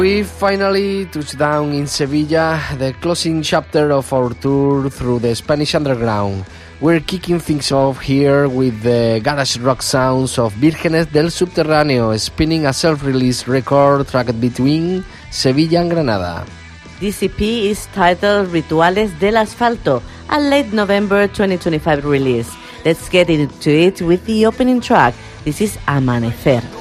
We finally touched down in Sevilla, the closing chapter of our tour through the Spanish underground. We're kicking things off here with the garage rock sounds of Vírgenes del Subterráneo, spinning a self-release record tracked between Sevilla and Granada. This EP is titled Rituales del Asfalto, a late November 2025 release. Let's get into it with the opening track. This is Amanecer.